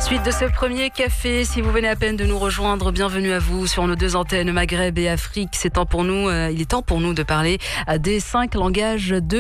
Suite de ce premier café, si vous venez à peine de nous rejoindre, bienvenue à vous sur nos deux antennes Maghreb et Afrique. Il est temps pour nous de parler des 5 langages de